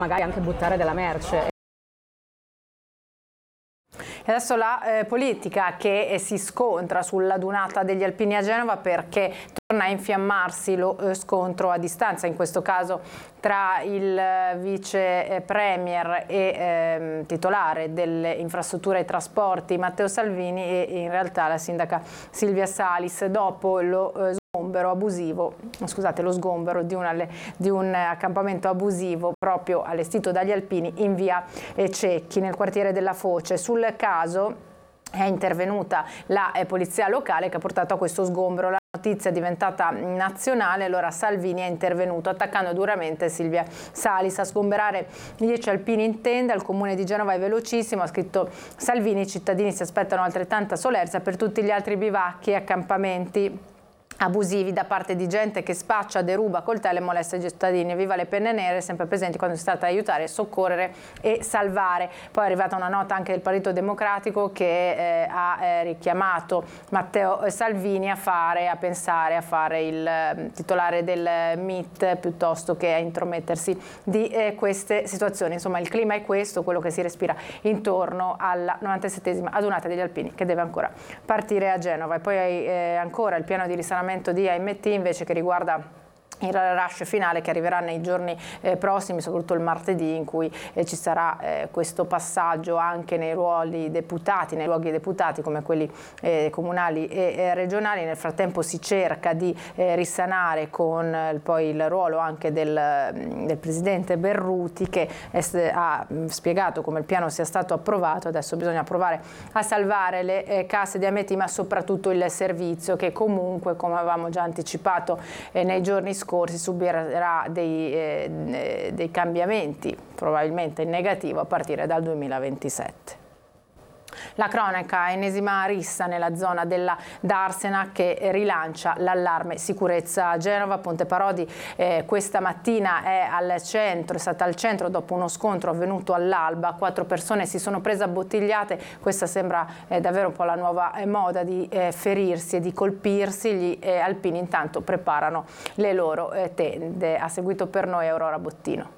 magari anche buttare della merce. E adesso la politica che si scontra sulla dunata degli alpini a Genova, perché torna a infiammarsi lo scontro a distanza, in questo caso tra il vice premier e titolare delle infrastrutture e trasporti Matteo Salvini e in realtà la sindaca Silvia Salis, dopo lo sgombero di un accampamento abusivo proprio allestito dagli alpini in via Cecchi, nel quartiere della Foce. Sul caso è intervenuta la polizia locale che ha portato a questo sgombero. La notizia è diventata nazionale, allora Salvini è intervenuto attaccando duramente Silvia Salis. A sgomberare 10 alpini in tenda, il comune di Genova è velocissimo, ha scritto Salvini, i cittadini si aspettano altrettanta solerzia per tutti gli altri bivacchi e accampamenti abusivi da parte di gente che spaccia, deruba, coltella e molesta i cittadini. Viva le penne nere, sempre presenti quando si tratta di aiutare, soccorrere e salvare. Poi è arrivata una nota anche del Partito Democratico che ha richiamato Matteo Salvini a pensare a fare il titolare del MIT piuttosto che a intromettersi di queste situazioni. Insomma, il clima è questo, quello che si respira intorno alla 97esima adunata degli alpini che deve ancora partire a Genova. E poi ancora il piano di risanamento di AMT invece, che riguarda il rush finale che arriverà nei giorni prossimi, soprattutto il martedì, in cui ci sarà questo passaggio anche nei luoghi deputati come quelli comunali e regionali. Nel frattempo si cerca di risanare con poi il ruolo anche del presidente Berruti, che ha spiegato come il piano sia stato approvato. Adesso bisogna provare a salvare le casse di AMT, ma soprattutto il servizio, che comunque, come avevamo già anticipato nei giorni scorsi, subirà dei cambiamenti probabilmente in negativo a partire dal 2027. La cronaca, ennesima rissa nella zona della Darsena che rilancia l'allarme sicurezza a Genova. Ponte Parodi questa mattina è stata al centro dopo uno scontro avvenuto all'alba. 4 persone si sono prese a bottigliate, questa sembra davvero un po' la nuova moda di ferirsi e di colpirsi. Gli alpini intanto preparano le loro tende. Ha seguito per noi Aurora Bottino.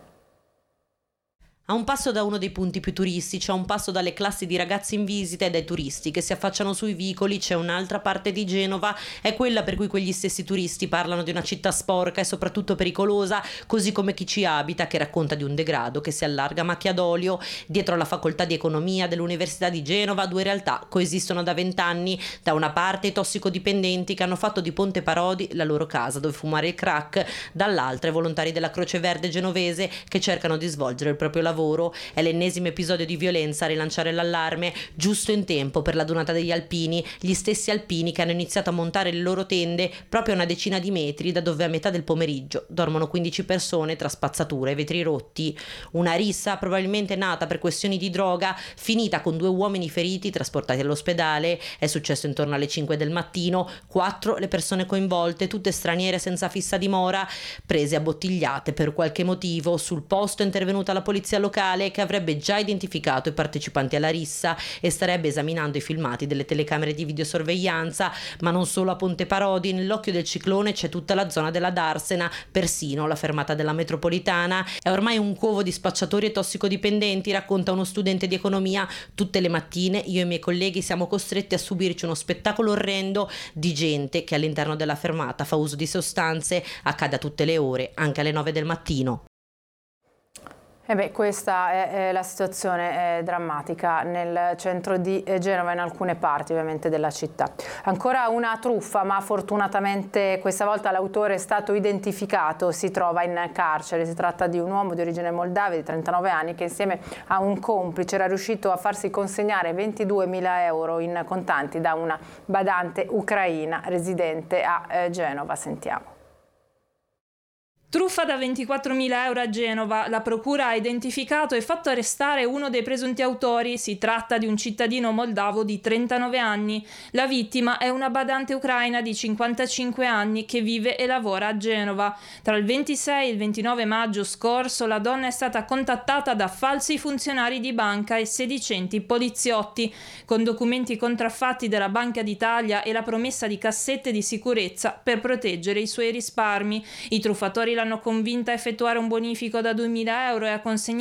A un passo da uno dei punti più turistici, a un passo dalle classi di ragazzi in visita e dai turisti che si affacciano sui vicoli, c'è un'altra parte di Genova, è quella per cui quegli stessi turisti parlano di una città sporca e soprattutto pericolosa, così come chi ci abita, che racconta di un degrado che si allarga a macchia d'olio. Dietro alla facoltà di economia dell'Università di Genova 2 realtà coesistono da 20 anni. Da una parte i tossicodipendenti che hanno fatto di Ponte Parodi la loro casa dove fumare il crack, dall'altra i volontari della Croce Verde genovese che cercano di svolgere il proprio lavoro. È l'ennesimo episodio di violenza a rilanciare l'allarme, giusto in tempo per la donata degli alpini, gli stessi alpini che hanno iniziato a montare le loro tende proprio a una decina di metri da dove a metà del pomeriggio dormono 15 persone tra spazzature e vetri rotti. Una rissa probabilmente nata per questioni di droga, finita con 2 uomini feriti trasportati all'ospedale. È successo intorno alle 5 del mattino. 4 le persone coinvolte, tutte straniere senza fissa dimora, prese a bottigliate per qualche motivo. Sul posto è intervenuta la polizia locale, che avrebbe già identificato i partecipanti alla rissa e starebbe esaminando i filmati delle telecamere di videosorveglianza. Ma non solo a Ponte Parodi, nell'occhio del ciclone c'è tutta la zona della Darsena, persino la fermata della metropolitana. È ormai un covo di spacciatori e tossicodipendenti, racconta uno studente di economia. Tutte le mattine io e i miei colleghi siamo costretti a subirci uno spettacolo orrendo di gente che all'interno della fermata fa uso di sostanze. Accade a tutte le ore, anche alle 9 del mattino. Questa è la situazione drammatica nel centro di Genova e in alcune parti ovviamente della città. Ancora una truffa, ma fortunatamente questa volta l'autore è stato identificato, si trova in carcere. Si tratta di un uomo di origine moldava di 39 anni che insieme a un complice era riuscito a farsi consegnare 22.000 euro in contanti da una badante ucraina residente a Genova. Sentiamo. Truffa da 24.000 euro a Genova. La procura ha identificato e fatto arrestare uno dei presunti autori. Si tratta di un cittadino moldavo di 39 anni. La vittima è una badante ucraina di 55 anni che vive e lavora a Genova. Tra il 26 e il 29 maggio scorso la donna è stata contattata da falsi funzionari di banca e sedicenti poliziotti con documenti contraffatti della Banca d'Italia e la promessa di cassette di sicurezza per proteggere i suoi risparmi. I truffatori l'hanno convinta a effettuare un bonifico da 2.000 euro e a consegnare